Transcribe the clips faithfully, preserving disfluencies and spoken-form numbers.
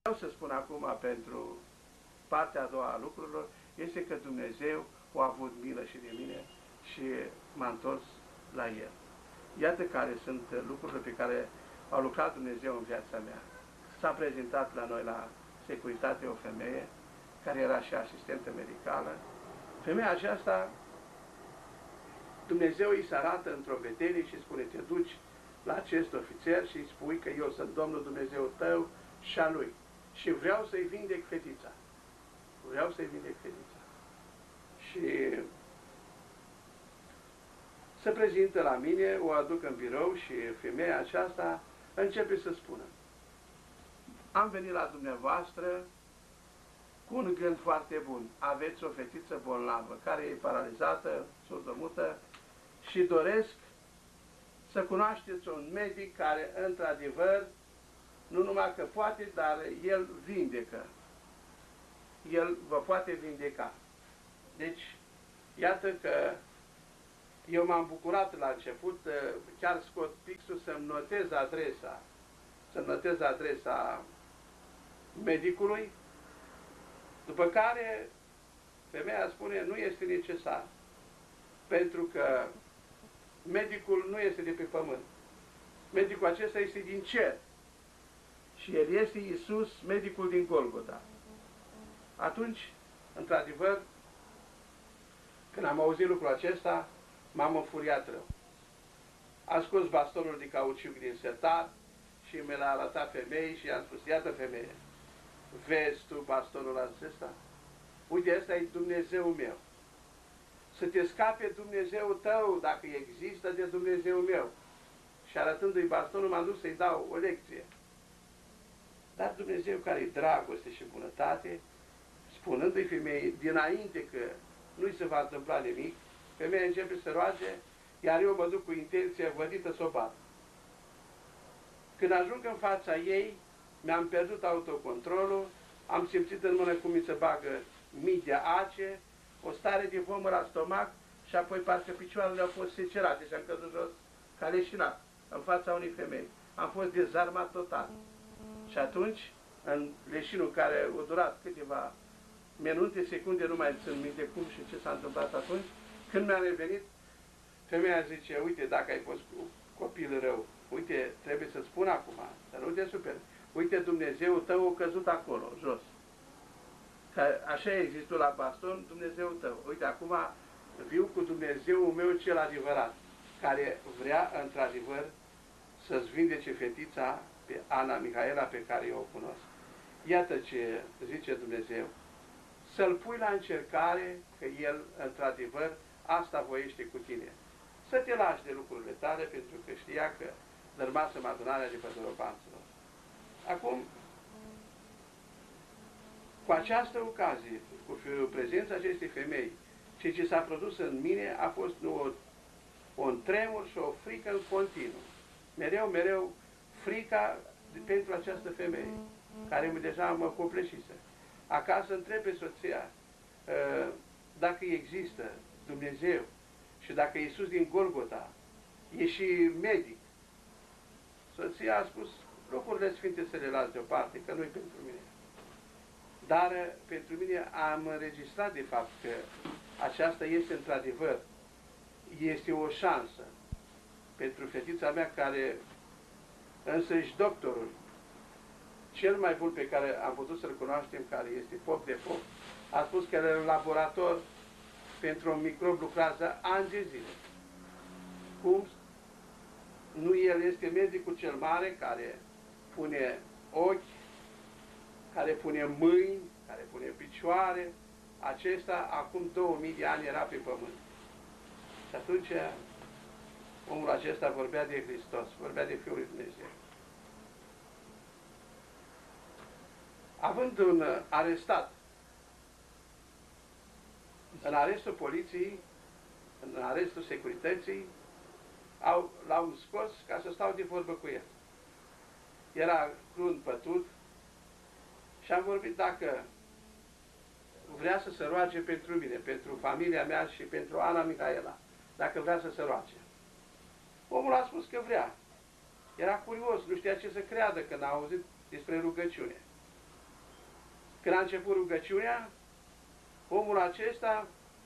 Vreau să spun acum pentru partea a doua a lucrurilor, este că Dumnezeu a avut milă și de mine și m-a întors la El. Iată care sunt lucrurile pe care a lucrat Dumnezeu în viața mea. S-a prezentat la noi la securitate o femeie care era și asistentă medicală. Femeia aceasta, Dumnezeu îi se arată într-o vedenie și spune: te duci la acest ofițer și îi spui că eu sunt Domnul Dumnezeu tău și a lui și vreau să-i vindec fetița. Vreau să-i vindec fetița. Și se prezintă la mine, o aduc în birou și femeia aceasta începe să spună: am venit la dumneavoastră cu un gând foarte bun. Aveți o fetiță bolnavă care e paralizată, surdomută și doresc să cunoașteți un medic care, într-adevăr, nu numai că poate, dar el vindecă. El vă poate vindeca. Deci, iată că eu m-am bucurat la început, chiar scot pixul să-mi notez adresa, să-mi notez adresa medicului, după care femeia spune: nu este necesar, pentru că medicul nu este de pe pământ. Medicul acesta este din cer. Și el este Iisus, medicul din Golgota. Atunci, într-adevăr, când am auzit lucrul acesta, m-am înfuriat rău. Am scos bastonul de cauciuc din sertar și mi l-a arătat femeii și i-am spus: iată, femeie, vezi tu bastonul acesta? Uite, ăsta e Dumnezeul meu. Să te scape Dumnezeul tău, dacă există, de Dumnezeul meu. Și arătându-i bastonul, m-am dus să-i dau o lecție. Dar Dumnezeu, care e dragoste și bunătate, spunându-i femeii dinainte că nu-i se va întâmpla nimic, femeia începe să roage, iar eu mă duc cu intenție vădită să o bat. Când ajung în fața ei, mi-am pierdut autocontrolul, am simțit în mână cum mi se bagă mii de ace, o stare de vomă la stomac și apoi parcă picioarele au fost secerate și am căzut jos ca leșinat în fața unei femei. Am fost dezarmat total. Și atunci, în leșinul care a durat câteva minute, secunde, nu mai țin minte cum și ce s-a întâmplat atunci, când mi-am revenit, femeia zice: uite, dacă ai fost copil rău, uite, trebuie să spun acum, să nu te superi. Uite, Dumnezeul tău a căzut acolo, jos. Că așa există la baston, Dumnezeul tău. Uite, acum viu cu Dumnezeul meu cel adevărat, care vrea, într-adevăr, să-ți vindece fetița pe Ana Mihaela, pe care eu o cunosc. Iată ce zice Dumnezeu: să-l pui la încercare, că el, într-adevăr, asta voiește cu tine. Să te lași de lucrurile tale, pentru că știa că dărmasem adunarea de pădorobanților. Acum, cu această ocazie, cu prezența acestei femei, ceea ce s-a produs în mine a fost o, un tremur și o frică în continuu. Mereu, mereu, frica pentru această femeie, care deja mă copleșise. Acasă întreb pe soția dacă există Dumnezeu și dacă Iisus din Golgota e și medic. Soția a spus: lucrurile sfinte să le las deoparte, că nu-i pentru mine. Dar pentru mine am înregistrat de fapt că aceasta este într-adevăr, este o șansă pentru fetița mea, care însăși doctorul cel mai bun pe care am putut să-l cunoaștem, care este Pop de Pop, a spus că în laborator pentru un microb lucrează ani de zile. Cum nu el este medicul cel mare care pune ochi, care pune mâini, care pune picioare, acesta acum două mii de ani era pe pământ. Și atunci omul acesta vorbea de Hristos, vorbea de Fiul lui Dumnezeu. Având un arestat, în arestul poliției, în arestul securității, l-au scos ca să stau de vorbă cu el. Era crun pătut și am vorbit dacă vrea să se roage pentru mine, pentru familia mea și pentru Ana Mihaela, dacă vrea să se roage. Omul a spus că vrea. Era curios, nu știa ce să creadă când a auzit despre rugăciune. Când a început rugăciunea, omul acesta,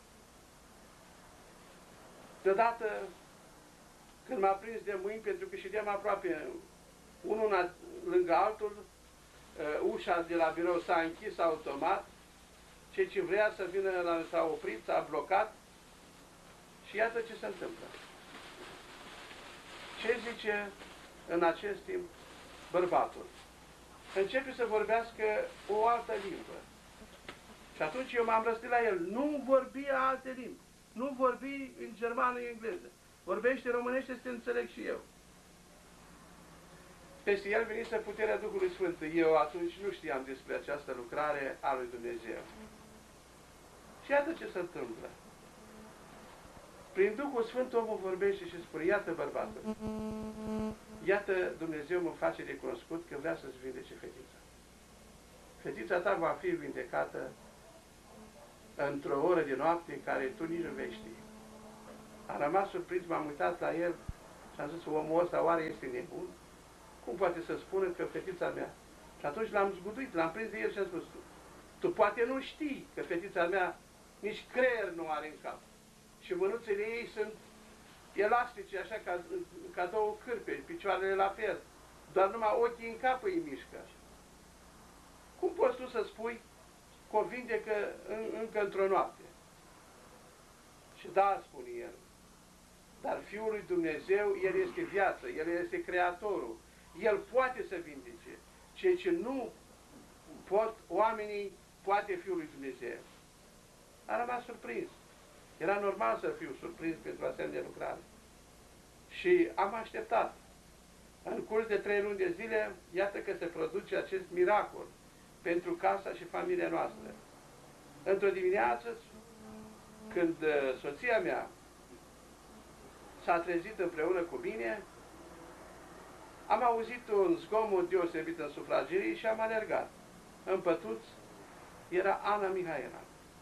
deodată, când m-a prins de mâini, pentru că ședeam aproape unul lângă altul, ușa de la birou s-a închis automat, cei ce vrea să vină la s-a oprit, s-a blocat și iată ce se întâmplă. Ce zice în acest timp bărbatul? Începe să vorbească o altă limbă. Și atunci eu m-am răstit la el. Nu vorbi alte limbi. Nu vorbi în germană, în engleză. Vorbește românește să te înțeleg și eu. Peste el venise puterea Duhului Sfânt. Eu atunci nu știam despre această lucrare a lui Dumnezeu. Și iată ce se întâmplă. Prin Duhul Sfânt omul vorbește și spune, iată bărbatul, iată Dumnezeu mă face de cunoscut că vrea să-ți vindece fetița. Fetița ta va fi vindecată într-o oră de noapte în care tu nici nu vei ști. Am rămas surprins, m-am uitat la el și am zis, omul ăsta oare este nebun? Cum poate să spună că fetița mea? Și atunci l-am zguduit, l-am prins de el și am spus, tu, tu poate nu știi că fetița mea nici creier nu are în cap. Și mânuțele ei sunt elastice, așa ca, ca două cârpe, picioarele la fel. Doar numai ochii în cap îi mișcă. Cum poți tu să spui că o vindecă în, încă într-o noapte? Și da, spune el, dar Fiul lui Dumnezeu, El este viață, El este Creatorul. El poate să vindece. Ceea ce nu pot oamenii, poate Fiul lui Dumnezeu. A rămas surprins. Era normal să fiu surprins pentru asemenea lucrare. Și am așteptat. În curs de trei luni de zile, iată că se produce acest miracol pentru casa și familia noastră. Într-o dimineață, când soția mea s-a trezit împreună cu mine, am auzit un zgomot deosebit în sufragerie și am alergat. În pătuț era Ana Mihaela.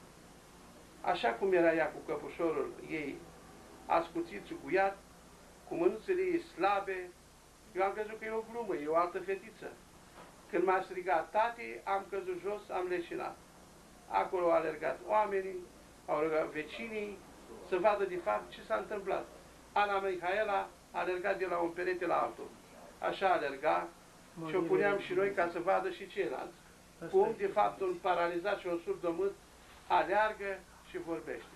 Așa cum era ea cu căpușorul ei ascuțit, țuguiat, cu mânuțele ei slabe, eu am crezut că e o glumă, e o altă fetiță. Când m-a strigat tati, am căzut jos, am leșinat. Acolo au alergat oamenii, au alergat vecinii, să vadă de fapt ce s-a întâmplat. Ana Mihaela a alergat de la un perete la altul. Așa alerga și o puneam și noi ca să vadă și ceilalți. Cum, de fapt, un paralizat și un surdomât aleargă și vorbește.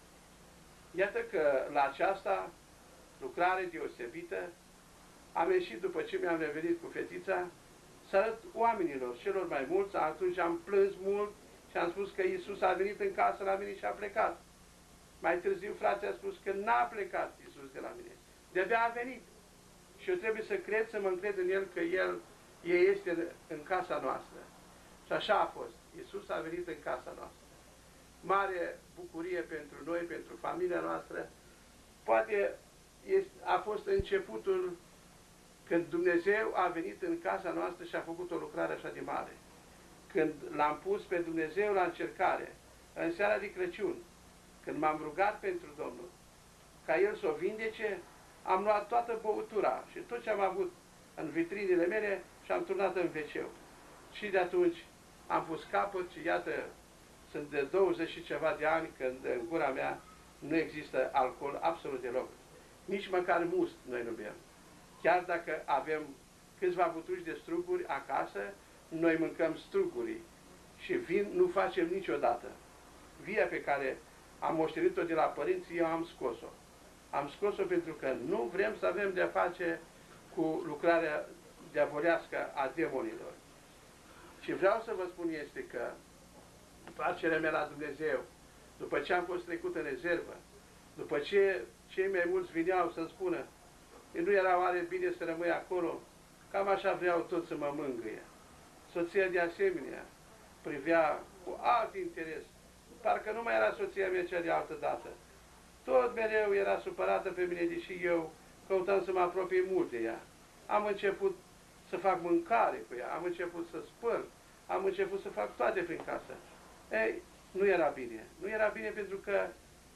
Iată că la aceasta lucrare deosebită am ieșit după ce mi-am revenit cu fetița să arăt oamenilor, celor mai mulți. Atunci am plâns mult și am spus că Iisus a venit în casă la mine și a plecat. Mai târziu frații a spus că n-a plecat Iisus de la mine. De-abia a venit. Și eu trebuie să cred, să mă încred în El că El, El este în casa noastră. Și așa a fost. Iisus a venit în casa noastră. Mare bucurie pentru noi, pentru familia noastră. Poate este, a fost începutul când Dumnezeu a venit în casa noastră și a făcut o lucrare așa de mare. Când l-am pus pe Dumnezeu la încercare, în seara de Crăciun, când m-am rugat pentru Domnul, ca El să o vindece, am luat toată băutura și tot ce am avut în vitrinile mele și am turnat în veceu. Și de atunci am pus capăt și iată, sunt de douăzeci și ceva de ani când în gura mea nu există alcool absolut deloc. Nici măcar must noi nu bem. Chiar dacă avem câțiva butuci de struguri acasă, noi mâncăm strugurii și vin nu facem niciodată. Via pe care am moștenit-o de la părinți, eu am scos-o. Am scos-o pentru că nu vrem să avem de-a face cu lucrarea diavolească a demonilor. Și vreau să vă spun este că facerea mea la Dumnezeu, după ce am fost trecut în rezervă, după ce cei mai mulți vineau să-mi spună că nu era oare bine să rămâi acolo, cam așa vreau tot să mă mângâie. Soția de asemenea privea cu alt interes, parcă nu mai era soția mea cea de altă dată. Tot mereu era supărată pe mine, deși eu căutam să mă apropie mult de ea. Am început să fac mâncare cu ea, am început să spăl, am început să fac toate prin casă. Ei, nu era bine. Nu era bine pentru că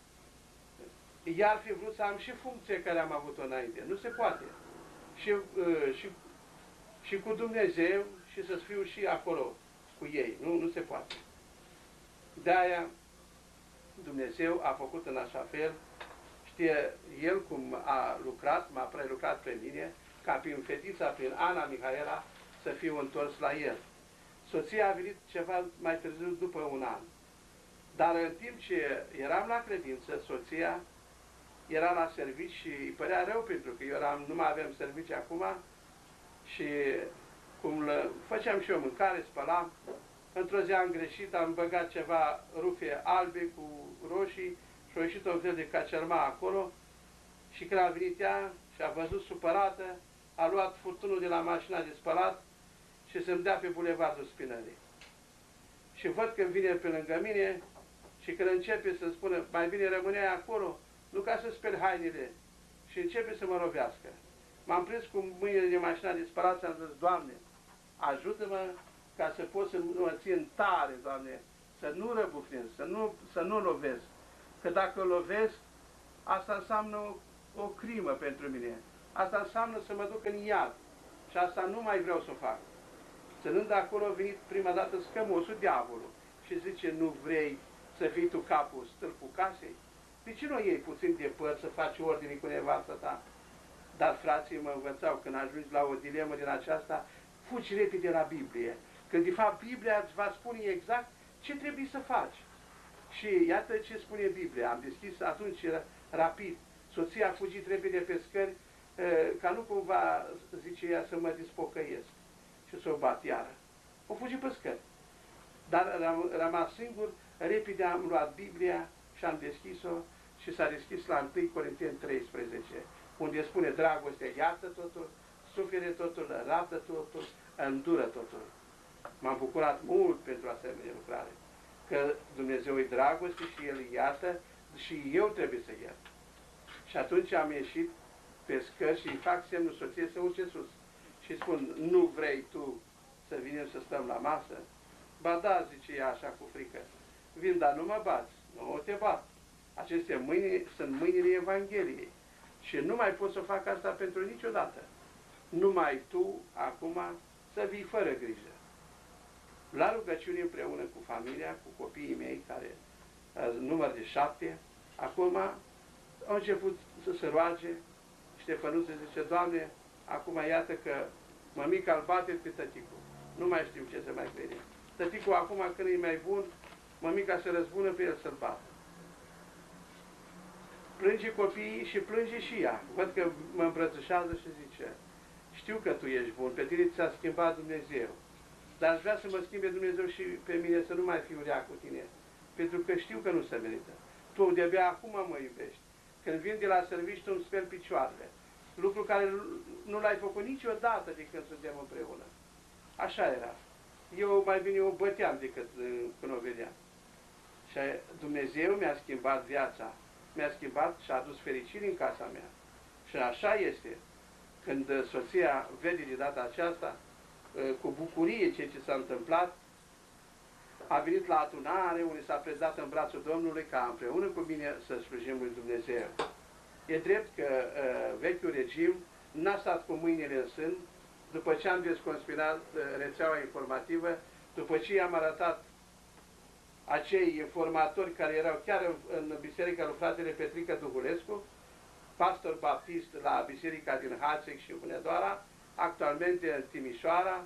i-ar fi vrut să am și funcție care am avut-o înainte. Nu se poate. Și, uh, și, și cu Dumnezeu și să fiu și acolo cu ei. Nu, nu se poate. De-aia Dumnezeu a făcut în așa fel, știe El cum a lucrat, m-a prelucrat pe mine, ca prin fetița, prin Ana Mihaela, să fiu întors la El. Soția a venit ceva mai târziu, după un an. Dar în timp ce eram la credință, soția era la servici și îi părea rău pentru că eu eram, nu mai aveam servicii acum și cum le, făceam și eu mâncare, spălam. Într-o zi am greșit, am băgat ceva rufe albe cu roșii și a ieșit un fel de cacerma acolo și când a venit ea și a văzut supărată, a luat furtunul de la mașina de spălat și se-mi dea pe bulevardul Spinării. Și văd că vine pe lângă mine și când începe să spună, mai bine rămâneai acolo, nu ca să speli hainele, și începe să mă rovească. M-am prins cu mâinile de mașina de spălat și am zis, Doamne, ajută-mă ca să pot să mă țin tare, Doamne, să nu răbufnesc, să nu, să nu lovesc. Că dacă lovesc, asta înseamnă o, o crimă pentru mine. Asta înseamnă să mă duc în iad. Și asta nu mai vreau să o fac. Ținând de acolo, a venit prima dată scămosul, diavolul, și zice, nu vrei să fii tu capul stâlpul casei? De ce nu iei puțin de păr să faci ordine cu nevastă ta? Dar frații mă învățau, când ajungi la o dilemă din aceasta, fugi repede la Biblie. Când de fapt Biblia îți va spune exact ce trebuie să faci. Și iată ce spune Biblia. Am deschis atunci rapid. Soția a fugit repede pe scări, ca nu cumva, zice ea, să mă dispocăiesc și să o bat iară. O fugit pe scări. Dar am rămas singur, repede am luat Biblia și am deschis-o și s-a deschis la întâi Corinteni treisprezece, unde spune dragostea iartă totul, sufere totul, rată totul, îndură totul. M-am bucurat mult pentru asemenea lucrare, că Dumnezeu e dragoste și El îi iartă și eu trebuie să iert. Și atunci am ieșit pe scări și îi fac semnul soției să urce sus. Și spun, nu vrei tu să vinem să stăm la masă? Ba da, zice ea așa cu frică. Vin, dar nu mă bați, nu te bat. Aceste mâini sunt mâinile Evangheliei. Și nu mai pot să fac asta pentru niciodată. Numai tu, acum, să vii fără grijă. La rugăciune împreună cu familia, cu copiii mei, care număr de șapte, acum au început să se roage. Ștefănuță zice, Doamne, acum iată că mămica îl bate pe tăticul. Nu mai știu ce să mai crede. Tăticul acum, când e mai bun, mămica se răzbună pe el să-l bată. Plânge copiii și plânge și ea. Văd că mă îmbrățișează și zice, știu că tu ești bun, pe tine ți-a schimbat Dumnezeu. Dar aș vrea să mă schimbe Dumnezeu și pe mine să nu mai fiu rea cu tine. Pentru că știu că nu se merită. Tu de-abia acum mă iubești. Când vin de la serviciu, tu îmi speli picioarele. Lucru care nu l-ai făcut niciodată de când suntem împreună. Așa era. Eu mai bine o băteam decât când o vedeam. Și Dumnezeu mi-a schimbat viața. Mi-a schimbat și a adus fericire în casa mea. Și așa este. Când soția vede de data aceasta, cu bucurie ceea ce s-a întâmplat, a venit la adunare, unde s-a predat în brațul Domnului ca împreună cu mine să slujim lui Dumnezeu. E drept că uh, vechiul regim n-a stat cu mâinile în sân, după ce am desconspirat uh, rețeaua informativă, după ce am arătat acei informatori care erau chiar în, în biserica lui fratele Petrică Duhulescu, pastor baptist la biserica din Hațec și Hunedoara, actualmente în Timișoara,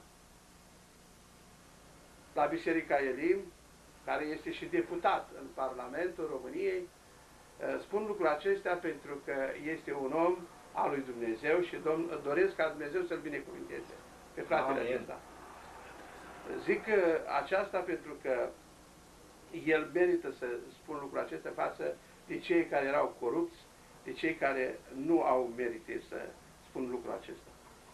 la biserica Elim, care este și deputat în Parlamentul României. Spun lucrul acestea pentru că este un om al lui Dumnezeu și Domn, doresc ca Dumnezeu să-l binecuvinteze pe fratele acesta. Zic aceasta pentru că el merită să spun lucrul acesta față de cei care erau corupți, de cei care nu au merite să spun lucrul acesta.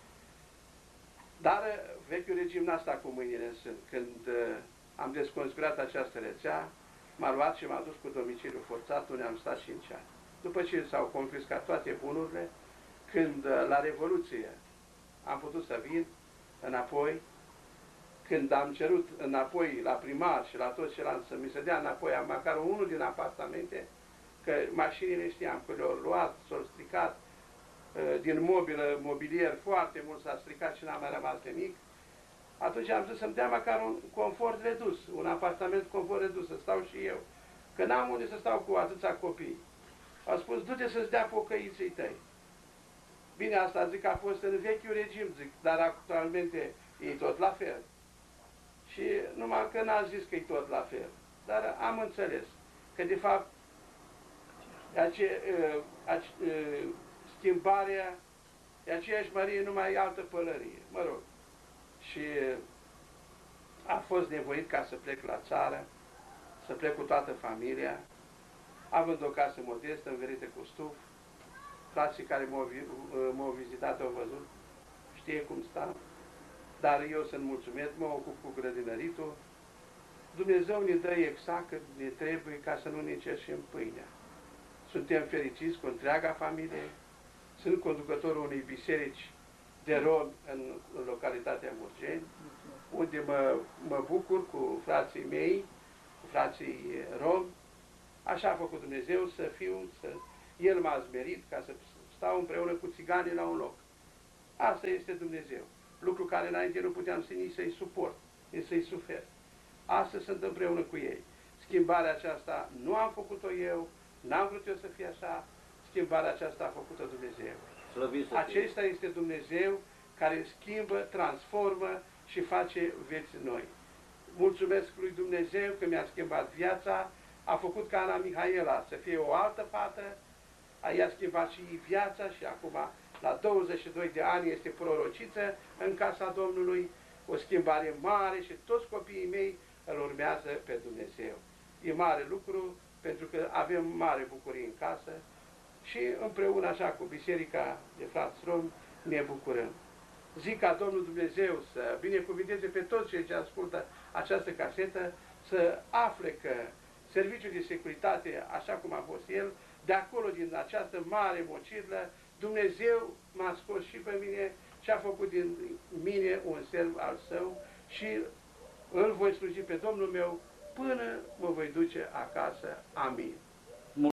Dar vechiul regim n-a stat cu mâinile în sân. Când uh, am desconspirat această rețea, m-a luat și m-a dus cu domiciliu forțat, unde am stat cinci ani. După ce s-au confiscat toate bunurile, când uh, la Revoluție am putut să vin înapoi, când am cerut înapoi la primar și la toți ceilalți să mi se dea înapoi măcar unul din apartamente, că mașinile știam că le-au luat, s-au stricat, din mobilă, mobilier, foarte mult s-a stricat și n-a mai rămas nimic. Atunci am zis să-mi dea măcar un confort redus, un apartament confort redus, să stau și eu. Că n-am unde să stau cu atâția copii. Au spus, du-te să-ți dea pocăiții tăi. Bine, asta zic că a fost în vechiul regim, zic, dar actualmente e tot la fel. Și numai că n-a zis că e tot la fel. Dar am înțeles că, de fapt, ace, ace, schimbarea e aceeași mărie, numai altă pălărie, mă rog. Și a fost nevoit ca să plec la țară, să plec cu toată familia, având o casă modestă, învelită cu stuf. Frații care m-au vizitat au văzut, știe cum stau, dar eu sunt mulțumit, mă ocup cu grădinăritul. Dumnezeu ne dă exact cât ne trebuie ca să nu ne cerșim pâinea. Suntem fericiți cu întreaga familie, sunt conducătorul unei biserici de romi în, în localitatea Murgeni, unde mă, mă bucur cu frații mei, cu frații romi. Așa a făcut Dumnezeu să fiu, să... El m-a zmerit ca să stau împreună cu țiganii la un loc. Asta este Dumnezeu. Lucru care înainte nu puteam să nici să-i suport, nici să-i sufer. Astăzi sunt împreună cu ei. Schimbarea aceasta nu am făcut-o eu, n-am vrut eu să fie așa, schimbarea aceasta a făcut-o Dumnezeu. Acesta este Dumnezeu care schimbă, transformă și face vieți noi. Mulțumesc lui Dumnezeu că mi-a schimbat viața, a făcut ca Ana Mihaela să fie o altă fată, i-a schimbat și viața și acum, la douăzeci și doi de ani, este prorociță în casa Domnului, o schimbare mare și toți copiii mei îl urmează pe Dumnezeu. E mare lucru, pentru că avem mare bucurie în casă și împreună, așa, cu Biserica de Frați Romi, ne bucurăm. Zic ca Domnul Dumnezeu să binecuvinteze pe toți cei ce ascultă această casetă, să afle că Serviciul de Securitate, așa cum a fost el, de acolo, din această mare mocirlă, Dumnezeu m-a scos și pe mine și a făcut din mine un serv al său și îl voi sluji pe Domnul meu până mă voi duce acasă. Amin.